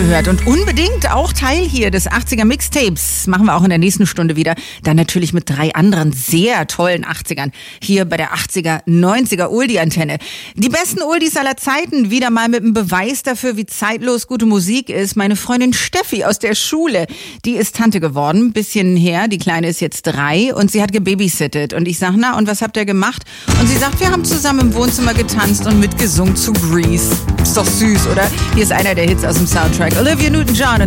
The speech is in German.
gehört und unbedingt auch Teil hier des 80er Mixtapes. Machen wir auch in der nächsten Stunde wieder. Dann natürlich mit 3 anderen sehr tollen 80ern. Hier bei der 80er, 90er Oldie-Antenne. Die besten Oldies aller Zeiten. Wieder mal mit einem Beweis dafür, wie zeitlos gute Musik ist. Meine Freundin Steffi aus der Schule. Die ist Tante geworden. Bisschen her. Die Kleine ist jetzt 3 und sie hat gebabysittet. Und ich sag, na, und was habt ihr gemacht? Und sie sagt, wir haben zusammen im Wohnzimmer getanzt und mitgesungen zu Grease. Ist doch süß, oder? Hier ist einer der Hits aus dem Soundtrack. Olivia Newton-John.